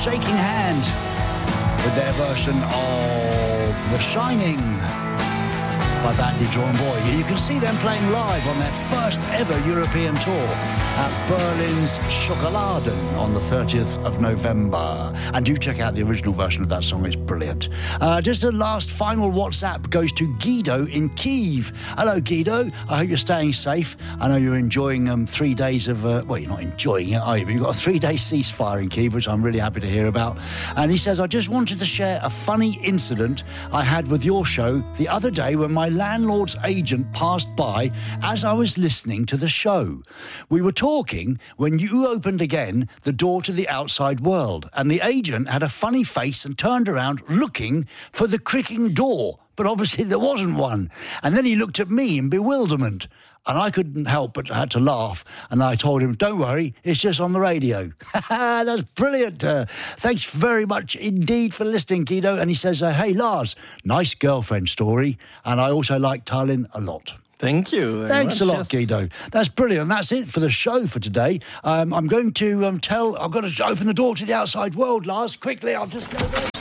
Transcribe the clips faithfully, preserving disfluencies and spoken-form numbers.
Shaking Hand with their version of The Shining by Bandy Drawn Boy. You can see them playing live on their first ever European tour at Berlin's Schokoladen on the thirtieth of November. And do check out the original version of that song, it's brilliant. Uh, just a last final WhatsApp goes to Guido in Kyiv. Hello, Guido. I hope you're staying safe. I know you're enjoying um, three days of, uh, well, you're not enjoying it, are you? But you've got a three-day ceasefire in Kyiv, which I'm really happy to hear about. And he says, I just wanted to share a funny incident I had with your show the other day when my landlord's agent passed by as I was listening to the show. We were talking when you opened again the door to the outside world, and the agent had a funny face and turned around looking for the creaking door, but obviously there wasn't one. And then he looked at me in bewilderment, and I couldn't help but had to laugh. And I told him, don't worry, it's just on the radio. That's brilliant. Uh, thanks very much indeed for listening, Guido. And he says, uh, hey, Lars, nice girlfriend story. And I also like Tallinn a lot. Thank you. Thanks much, a lot, yes. Guido. That's brilliant. That's it for the show for today. Um, I'm going to um, tell... I've got to open the door to the outside world, Lars. Quickly, I'll just go there.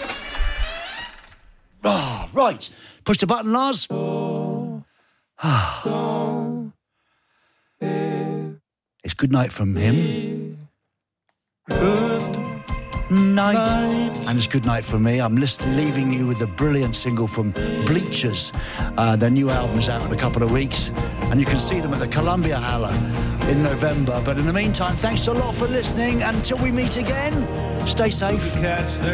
Ah, oh, right. Push the button, Lars. It's good night from him. Good night. night. And it's good night from me. I'm list- leaving you with a brilliant single from Bleachers. Uh, their new album is out in a couple of weeks, and you can see them at the Columbia Halle in November. But in the meantime, thanks a lot for listening. Until we meet again, stay safe.